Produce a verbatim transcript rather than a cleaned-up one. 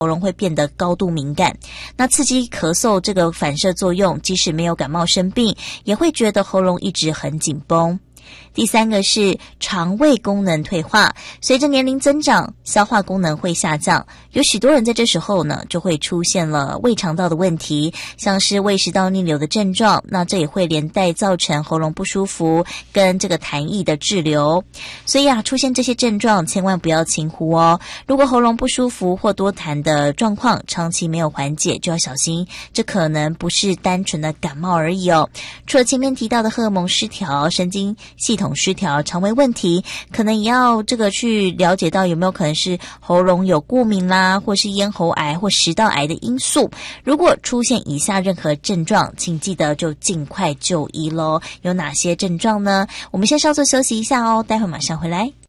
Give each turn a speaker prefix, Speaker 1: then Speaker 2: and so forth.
Speaker 1: 喉咙会变得高度敏感，那刺激咳嗽这个反射作用，即使没有感冒生病，也会觉得喉咙一直很紧绷。第三个是肠胃功能退化，随着年龄增长，消化功能会下降，有许多人在这时候呢，就会出现了胃肠道的问题，像是胃食道逆流的症状，那这也会连带造成喉咙不舒服跟这个痰液的滞留。所以啊，出现这些症状千万不要轻忽哦，如果喉咙不舒服或多痰的状况长期没有缓解，就要小心，这可能不是单纯的感冒而已哦。除了前面提到的荷尔蒙失调、神经系统失调、肠胃问题，可能也要这个去了解到有没有可能是喉咙有过敏啦，或是咽喉癌或食道癌的因素。如果出现以下任何症状，请记得就尽快就医咯。有哪些症状呢？我们先稍作休息一下哦，待会马上回来。